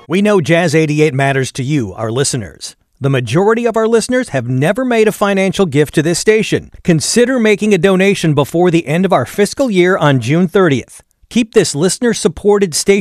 We know Jazz 88 matters to you, our listeners. The majority of our listeners have never made a financial gift to this station. Consider making a donation before the end of our fiscal year on June 30th. Keep this listener-supported station